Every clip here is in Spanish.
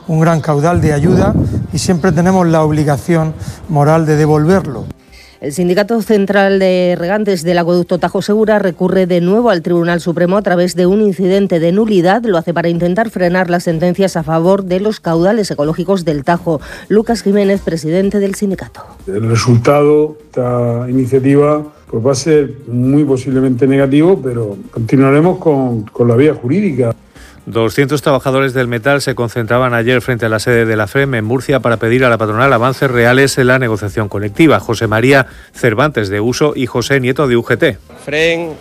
un gran caudal de ayuda y siempre tenemos la obligación moral de devolverlo. El Sindicato Central de Regantes del Acueducto Tajo Segura recurre de nuevo al Tribunal Supremo a través de un incidente de nulidad. Lo hace para intentar frenar las sentencias a favor de los caudales ecológicos del Tajo. Lucas Jiménez, presidente del sindicato. El resultado de esta iniciativa pues va a ser muy posiblemente negativo, pero continuaremos con la vía jurídica. 200 trabajadores del metal se concentraban ayer frente a la sede de la FREM en Murcia para pedir a la patronal avances reales en la negociación colectiva. José María Cervantes, de Uso, y José Nieto, de UGT. FREM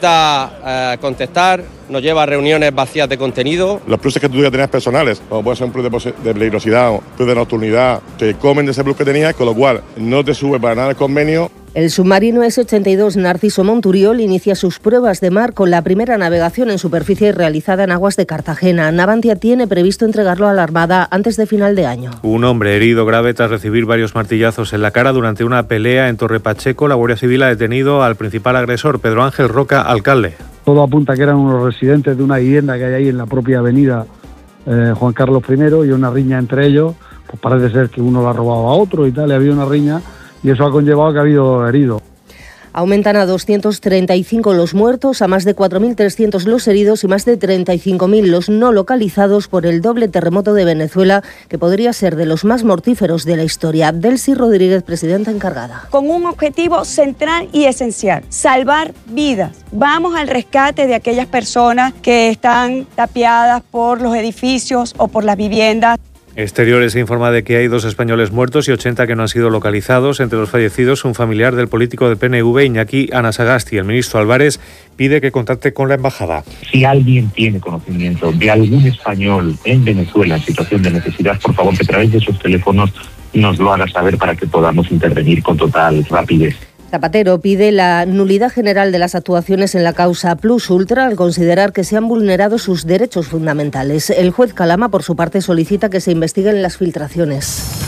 evita contestar, nos lleva a reuniones vacías de contenido. Los pluses que tú ya tenías personales, como puede ser un plus de peligrosidad o plus de nocturnidad, te comen de ese plus que tenías, con lo cual no te sube para nada el convenio. El submarino S-82 Narciso Monturiol inicia sus pruebas de mar con la primera navegación en superficie realizada en aguas de Cartagena. Navantia tiene previsto entregarlo a la Armada antes de final de año. Un hombre herido grave tras recibir varios martillazos en la cara durante una pelea en Torre Pacheco. La Guardia Civil ha detenido al principal agresor, Pedro Ángel Roca, alcalde. Todo apunta que eran unos residentes de una vivienda que hay ahí en la propia avenida Juan Carlos I, y una riña entre ellos. Pues parece ser que uno lo ha robado a otro y tal, y había una riña. Y eso ha conllevado que ha habido heridos. Aumentan a 235 los muertos, a más de 4.300 los heridos y más de 35.000 los no localizados por el doble terremoto de Venezuela, que podría ser de los más mortíferos de la historia. Delcy Rodríguez, presidenta encargada. Con un objetivo central y esencial: salvar vidas. Vamos al rescate de aquellas personas que están tapiadas por los edificios o por las viviendas. Exteriores informa de que hay 2 españoles muertos y 80 que no han sido localizados. Entre los fallecidos, un familiar del político del PNV, Iñaki Anasagasti. El ministro Álvarez pide que contacte con la embajada. Si alguien tiene conocimiento de algún español en Venezuela en situación de necesidad, por favor, que a través de esos teléfonos nos lo haga saber para que podamos intervenir con total rapidez. Zapatero pide la nulidad general de las actuaciones en la causa Plus Ultra al considerar que se han vulnerado sus derechos fundamentales. El juez Calama, por su parte, solicita que se investiguen las filtraciones.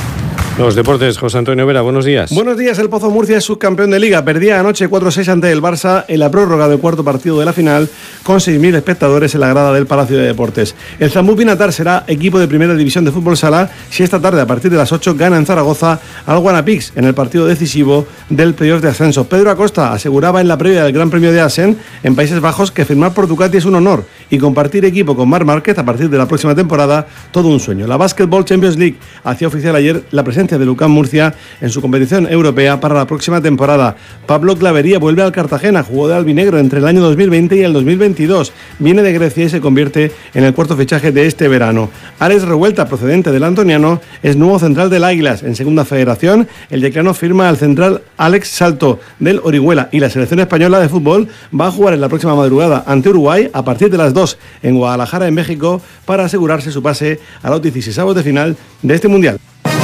Los deportes, José Antonio Vera, buenos días. Buenos días. El Pozo Murcia es subcampeón de Liga. Perdía anoche 4-6 ante el Barça en la prórroga del cuarto partido de la final, con 6.000 espectadores en la grada del Palacio de Deportes. El Zambú Pinatar será equipo de primera división de fútbol sala si esta tarde, a partir de las 8, gana en Zaragoza al Guanapix en el partido decisivo del playoff de ascenso. Pedro Acosta aseguraba en la previa del Gran Premio de Assen en Países Bajos que firmar por Ducati es un honor y compartir equipo con Marc Márquez a partir de la próxima temporada, todo un sueño. La Basketball Champions League hacía oficial ayer la presencia de UCAM Murcia en su competición europea para la próxima temporada. Pablo Clavería vuelve al Cartagena, jugó de albinegro entre el año 2020 y el 2022. Viene de Grecia y se convierte en el cuarto fichaje de este verano. Alex Revuelta, procedente del Antoniano, es nuevo central del Águilas. En segunda federación, el decano firma al central Alex Salto del Orihuela, y la selección española de fútbol va a jugar en la próxima madrugada ante Uruguay a partir de las 2 en Guadalajara, en México, para asegurarse su pase a los 16avos de final de este Mundial.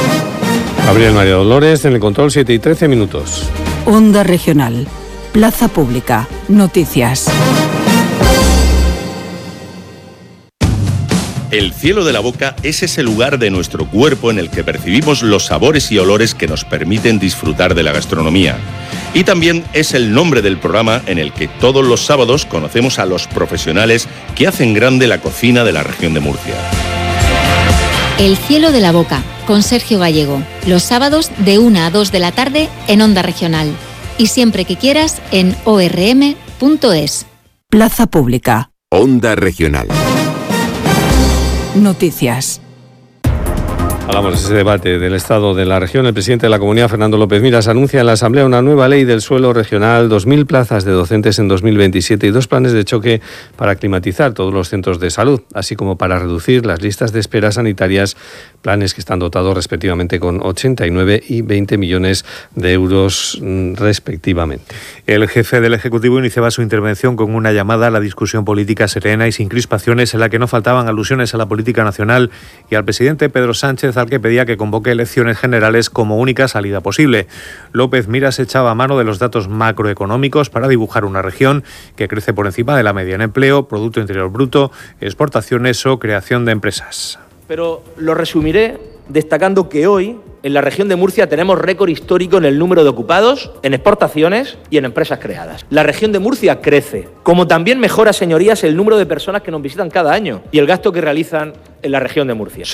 Gabriel María Dolores en el control, 7:13. Onda Regional. Plaza Pública. Noticias. El cielo de la boca es ese lugar de nuestro cuerpo en el que percibimos los sabores y olores que nos permiten disfrutar de la gastronomía. Y también es el nombre del programa en el que todos los sábados conocemos a los profesionales que hacen grande la cocina de la región de Murcia. El cielo de la boca, con Sergio Gallego, los sábados de 1 a 2 de la tarde en Onda Regional. Y siempre que quieras en orm.es. Plaza Pública. Onda Regional. Noticias. Hablamos de ese debate del estado de la región. El presidente de la Comunidad, Fernando López Miras, anuncia en la Asamblea una nueva ley del suelo regional, 2.000 plazas de docentes en 2027 y 2 planes de choque para climatizar todos los centros de salud, así como para reducir las listas de espera sanitarias, planes que están dotados respectivamente con 89 y 20 millones de euros respectivamente. El jefe del Ejecutivo iniciaba su intervención con una llamada a la discusión política serena y sin crispaciones, en la que no faltaban alusiones a la política nacional y al presidente Pedro Sánchez, al que pedía que convoque elecciones generales como única salida posible. López Miras echaba mano de los datos macroeconómicos para dibujar una región que crece por encima de la media en empleo, Producto Interior Bruto, exportaciones o creación de empresas. Pero lo resumiré destacando que hoy en la región de Murcia tenemos récord histórico en el número de ocupados, en exportaciones y en empresas creadas. La región de Murcia crece, como también mejora, señorías, el número de personas que nos visitan cada año y el gasto que realizan en la región de Murcia.